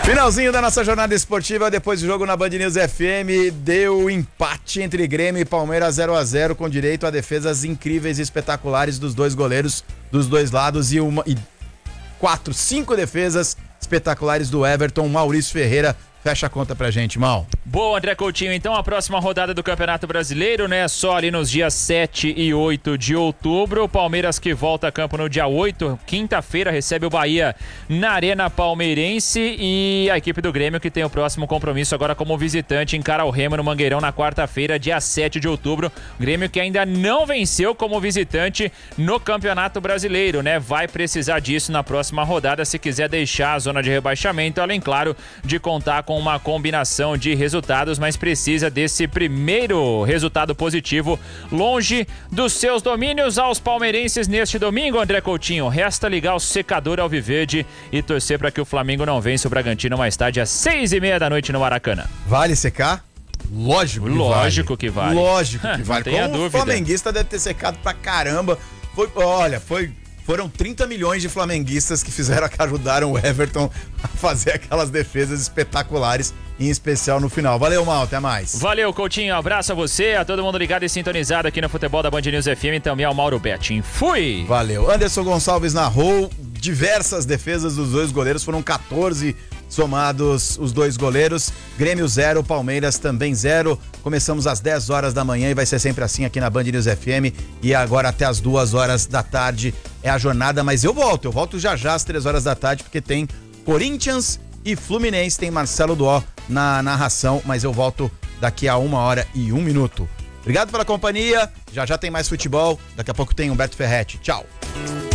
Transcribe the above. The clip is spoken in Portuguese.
Finalzinho da nossa jornada esportiva, depois do jogo na Band News FM, deu empate entre Grêmio e Palmeiras 0-0, com direito a defesas incríveis e espetaculares dos dois goleiros dos dois lados e 5 defesas espetaculares do Everton. Maurício Ferreira fecha a conta pra gente, Mal. Boa, André Coutinho. Então a próxima rodada do Campeonato Brasileiro, né? Só ali nos dias 7 e 8 de outubro. O Palmeiras que volta a campo no dia 8, quinta-feira, recebe o Bahia na Arena Palmeirense. E a equipe do Grêmio que tem o próximo compromisso agora como visitante, encara o Remo no Mangueirão na quarta-feira, dia 7 de outubro. Grêmio que ainda não venceu como visitante no Campeonato Brasileiro, né? Vai precisar disso na próxima rodada se quiser deixar a zona de rebaixamento, além, claro, de contar com uma combinação de resultados, mas precisa desse primeiro resultado positivo longe dos seus domínios. Aos palmeirenses neste domingo, André Coutinho, resta ligar o secador alviverde e torcer para que o Flamengo não vença o Bragantino mais tarde às 6:30 da noite no Maracanã. Vale secar? Lógico que vale. Lógico que vale. Tenha dúvida. O flamenguista deve ter secado pra caramba. Foram 30 milhões de flamenguistas que ajudaram o Everton a fazer aquelas defesas espetaculares, em especial no final. Valeu, Mal, até mais. Valeu, Coutinho, abraço a você, a todo mundo ligado e sintonizado aqui no Futebol da Band News FM e também ao Mauro Betting. Fui! Valeu. Anderson Gonçalves narrou diversas defesas dos dois goleiros, foram 14 somados os dois goleiros. Grêmio 0, Palmeiras também 0. Começamos às 10 horas da manhã e vai ser sempre assim aqui na Band News FM. E agora até às 2 horas da tarde é a jornada, mas eu volto já às 3 horas da tarde, porque tem Corinthians e Fluminense, tem Marcelo Duó na narração, mas eu volto daqui a 1 hora e 1 minuto. Obrigado pela companhia, já tem mais futebol, daqui a pouco tem Humberto Ferretti. Tchau.